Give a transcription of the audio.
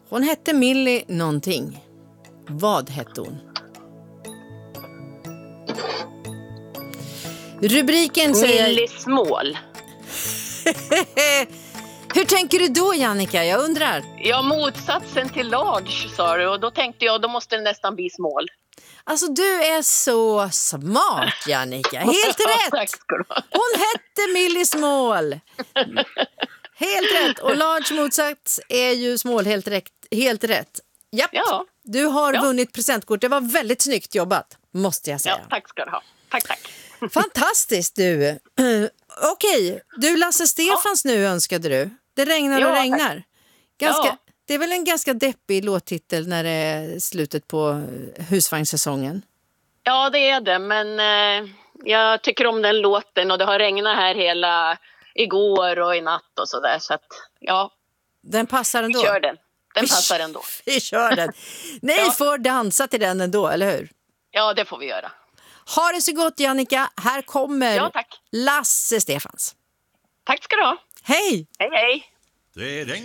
Hon hette Millie någonting. Vad hette hon? Rubriken säger... Millie Small. Hur tänker du då, Jannica? Jag undrar. Ja, motsatsen till large, sa du. Och då tänkte jag, då måste det nästan bli small. Alltså, du är så smart, Jannica. Helt rätt! Tack ska du ha. Hon hette Millie Small. Helt rätt. Och large motsats är ju small, helt rätt. Japp. Ja. Du har vunnit presentkort. Det var väldigt snyggt jobbat, måste jag säga. Ja, tack ska du ha. Tack. Fantastiskt, du. Okej, du Lasse Stefans nu önskade du. Det regnar och regnar. Det är väl en ganska deppig låttitel när det är slutet på husvagnssäsongen. Ja, det är det. Men jag tycker om den låten och det har regnat här hela igår och i natt och sådär. Så att, ja. Den passar ändå. Vi kör den. Den passar ändå. Vi kör den. Ni får dansa till den ändå, eller hur? Ja, det får vi göra. Ha det så gott, Jannica. Här kommer tack. Lasse Stefans. Tack ska du ha. Hej! Hej, hej. Det